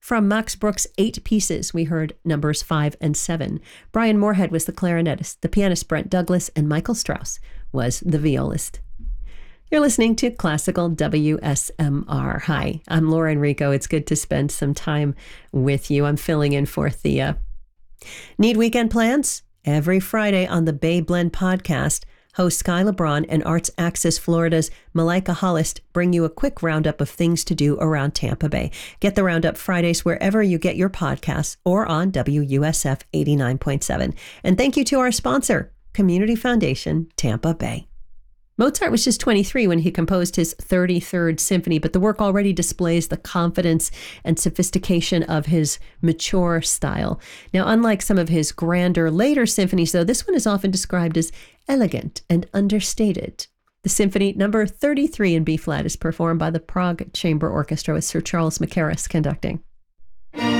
From Max Bruch's 8 pieces, we heard numbers 5 and 7. Brian Moorhead was the clarinetist, the pianist Brent Douglas, and Michael Strauss was the violist. You're listening to Classical WSMR. Hi, I'm Laura Enrico. It's good to spend some time with you. I'm filling in for Thea. Need weekend plans? Every Friday on the Bay Blend podcast, host Sky LeBron and Arts Axis Florida's Malika Hollist bring you a quick roundup of things to do around Tampa Bay. Get the roundup Fridays wherever you get your podcasts or on WUSF 89.7. And thank you to our sponsor, Community Foundation, Tampa Bay. Mozart was just 23 when he composed his 33rd symphony, but the work already displays the confidence and sophistication of his mature style. Now, unlike some of his grander later symphonies, though, this one is often described as elegant and understated. The Symphony number 33 in B-flat is performed by the Prague Chamber Orchestra with Sir Charles Mackerras conducting.